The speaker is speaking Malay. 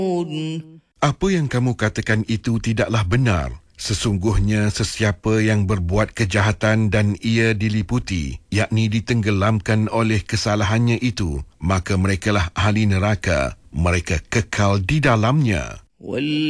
Apa yang kamu katakan itu tidaklah benar. Sesungguhnya sesiapa yang berbuat kejahatan dan ia diliputi, yakni ditenggelamkan oleh kesalahannya itu, maka merekalah ahli neraka, mereka kekal di dalamnya.